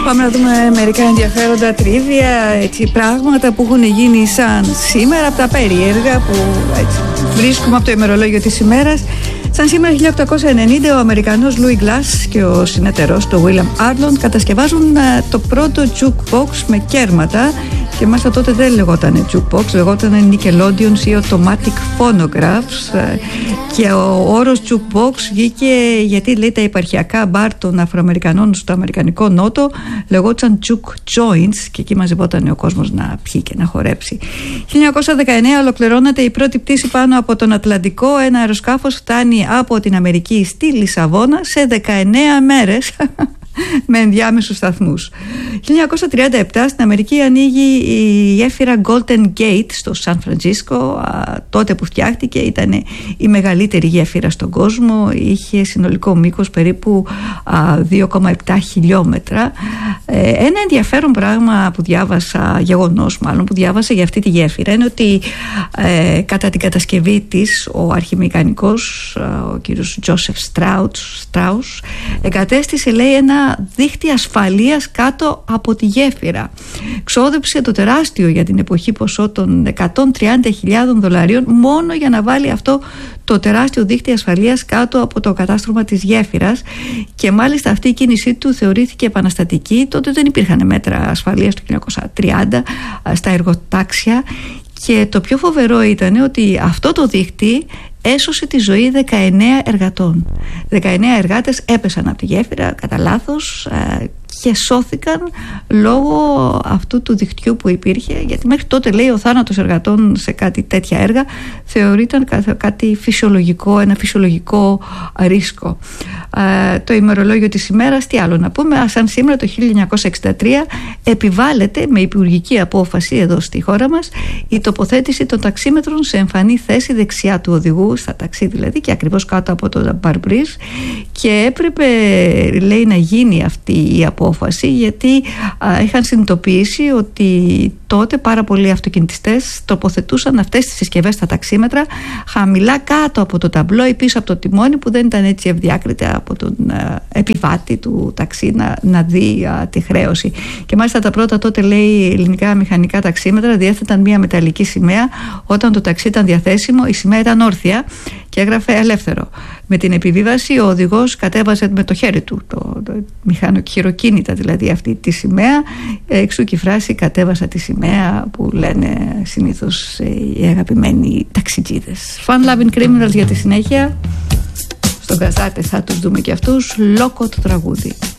Πάμε να δούμε μερικά ενδιαφέροντα τρίβια, έτσι, πράγματα που έχουν γίνει σαν σήμερα, από τα περίεργα που έτσι, βρίσκουμε από το ημερολόγιο της ημέρας. Σαν σήμερα 1890 ο Αμερικανός Louis Glass και ο συνεταιρός του William Arnold κατασκευάζουν το πρώτο jukebox με κέρματα, και μάλιστα τότε δεν λεγόταν jukebox, λεγόταν Nickelodeons ή Automatic Phonographs, και ο όρος jukebox βγήκε γιατί, λέει, τα επαρχιακά μπαρ των Αφροαμερικανών στο αμερικανικό νότο λεγόταν juke joints και εκεί μαζευόταν ο κόσμος να πιει και να χορέψει. 1919 ολοκληρώνεται η πρώτη πτήση πάνω από τον Ατλαντικό. Ένα αεροσκάφος φτάνει από την Αμερική στη Λισαβόνα σε 19 μέρες με ενδιάμεσους σταθμούς. 1937 στην Αμερική ανοίγει η γέφυρα Golden Gate στο Σαν Φραντζίσκο. Τότε που φτιάχτηκε ήταν η μεγαλύτερη γέφυρα στον κόσμο. Είχε συνολικό μήκος περίπου 2,7 χιλιόμετρα. Ένα ενδιαφέρον πράγμα που διάβασα, γεγονός μάλλον που διάβασα για αυτή τη γέφυρα, είναι ότι κατά την κατασκευή της ο αρχιμηχανικός, ο κύριος Τζόσεφ Στράους, εγκατέστησε, λέει, ένα δίχτυ ασφαλείας κάτω από τη γέφυρα. Ξόδεψε το τεράστιο για την εποχή ποσό των $130,000 μόνο για να βάλει αυτό το τεράστιο δίχτυ ασφαλείας κάτω από το κατάστρωμα της γέφυρας, και μάλιστα αυτή η κίνησή του θεωρήθηκε επαναστατική. Τότε δεν υπήρχαν μέτρα ασφαλείας το 1930 στα εργοτάξια, και το πιο φοβερό ήταν ότι αυτό το δίχτυ έσωσε τη ζωή 19 εργατών. 19 εργάτες έπεσαν από τη γέφυρα κατά λάθος και σώθηκαν λόγω αυτού του δικτυού που υπήρχε, γιατί μέχρι τότε, λέει, ο θάνατος εργατών σε κάτι τέτοια έργα θεωρείται κάτι φυσιολογικό, ένα φυσιολογικό ρίσκο. Το ημερολόγιο της ημέρας, τι άλλο να πούμε, σαν σήμερα το 1963 επιβάλλεται με υπουργική απόφαση εδώ στη χώρα μας η τοποθέτηση των ταξίμετρων σε εμφανή θέση δεξιά του οδηγού, στα ταξί δηλαδή, και ακριβώς κάτω από το μπαρμπρίζ, και έπρεπε, λέει, να γίνει αυτή η απόφαση γιατί είχαν συνειδητοποιήσει ότι τότε πάρα πολλοί αυτοκινητιστές τοποθετούσαν αυτές τις συσκευές στα ταξίμετρα χαμηλά κάτω από το ταμπλό ή πίσω από το τιμόνι, που δεν ήταν έτσι ευδιάκριτα από τον επιβάτη του ταξί να δει τη χρέωση. Και μάλιστα τα πρώτα τότε, λέει, ελληνικά μηχανικά ταξίμετρα διέθεταν μια μεταλλική σημαία. Όταν το ταξί ήταν διαθέσιμο, η σημαία ήταν όρθια και έγραφε ελεύθερο. Με την επιβίβαση ο οδηγός κατέβαζε με το χέρι του το μηχανοχειροκίνητα, δηλαδή αυτή τη σημαία, εξού και η φράση «κατέβασα τη σημαία» που λένε συνήθως οι αγαπημένοι ταξιτζίδες. Fun Loving Criminals για τη συνέχεια. Στον Καζάτε θα τους δούμε και αυτούς. Λόκο το τραγούδι.